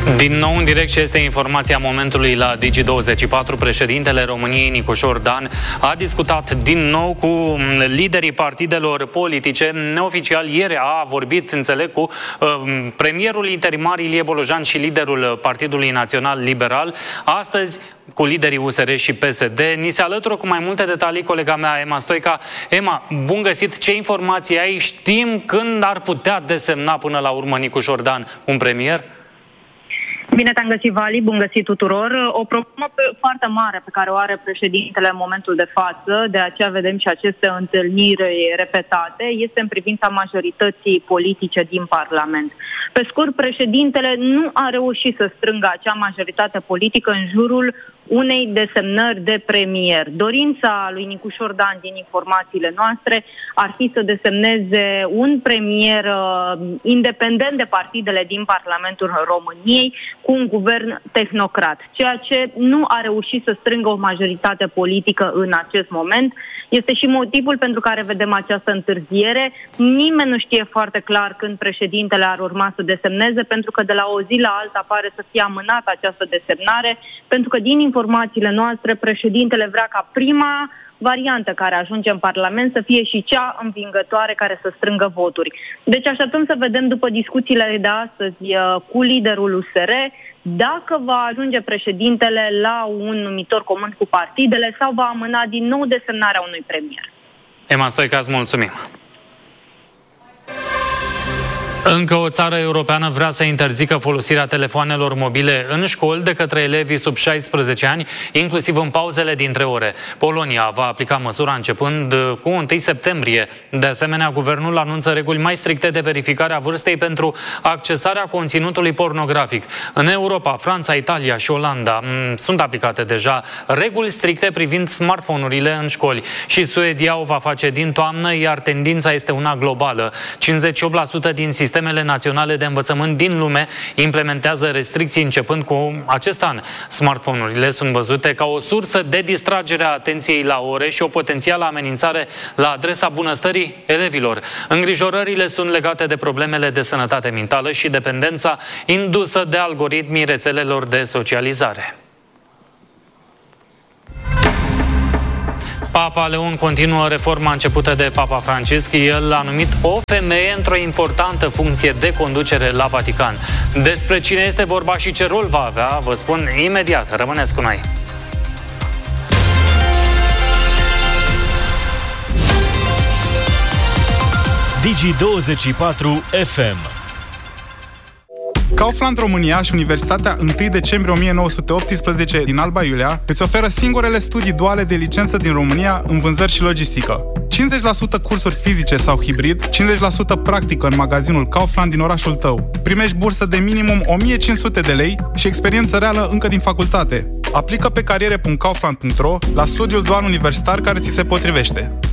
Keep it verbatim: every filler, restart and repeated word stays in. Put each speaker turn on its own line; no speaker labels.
Din nou în direct și este informația momentului la Digi douăzeci și patru. Președintele României, Nicușor Dan, a discutat din nou cu liderii partidelor politice. Neoficial, ieri a vorbit, înțeleg, cu uh, premierul interimar Ilie Bolojan și liderul Partidului Național Liberal. Astăzi, cu liderii U S R și P S D. Ni se alătură cu mai multe detalii colega mea, Emma Stoica. Emma, bun găsit! Ce informații ai? Știm când ar putea desemna până la urmă Nicușor Dan un premier?
Bine te-am găsit, Vali, bun găsit tuturor. O problemă foarte mare pe care o are președintele în momentul de față, de aceea vedem și aceste întâlniri repetate, este în privința majorității politice din Parlament. Pe scurt, președintele nu a reușit să strângă acea majoritate politică în jurul unei desemnări de premier. Dorința lui Nicușor Dan, din informațiile noastre, ar fi să desemneze un premier uh, independent de partidele din Parlamentul României, cu un guvern tehnocrat, ceea ce nu a reușit să strângă o majoritate politică în acest moment. Este și motivul pentru care vedem această întârziere. Nimeni nu știe foarte clar când președintele ar urma să desemneze, pentru că de la o zi la alta pare să fie amânată această desemnare, pentru că din informațiile noastre, președintele vrea ca prima variantă care ajunge în Parlament să fie și cea învingătoare care să strângă voturi. Deci așteptăm să vedem după discuțiile de astăzi cu liderul U S R dacă va ajunge președintele la un numitor comun cu partidele sau va amâna din nou desemnarea unui premier.
Emma Stoica, îți mulțumim! Încă o țară europeană vrea să interzică folosirea telefoanelor mobile în școli de către elevii sub șaisprezece ani, inclusiv în pauzele dintre ore. Polonia va aplica măsura începând cu întâi septembrie. De asemenea, guvernul anunță reguli mai stricte de verificare a vârstei pentru accesarea conținutului pornografic. În Europa, Franța, Italia și Olanda sunt aplicate deja reguli stricte privind smartphone-urile în școli. Și Suedia o va face din toamnă, iar tendința este una globală. cincizeci și opt la sută din sistemele Sistemele naționale de învățământ din lume implementează restricții începând cu acest an. Smartphone-urile sunt văzute ca o sursă de distragere a atenției la ore și o potențială amenințare la adresa bunăstării elevilor. Îngrijorările sunt legate de problemele de sănătate mentală și dependența indusă de algoritmii rețelelor de socializare. Papa Leon continuă reforma începută de Papa Francisc. El a numit o femeie într-o importantă funcție de conducere la Vatican. Despre cine este vorba și ce rol va avea, vă spun imediat. Rămâneți cu noi!
Digi douăzeci și patru F M.
Kaufland România și Universitatea întâi decembrie o mie nouă sute optsprezece din Alba Iulia îți oferă singurele studii duale de licență din România în vânzări și logistică. cincizeci la sută cursuri fizice sau hibrid, cincizeci la sută practică în magazinul Kaufland din orașul tău. Primești bursă de minimum o mie cinci sute de lei și experiență reală încă din facultate. Aplică pe cariere punct kaufland punct ro la studiul dual universitar care ți se potrivește.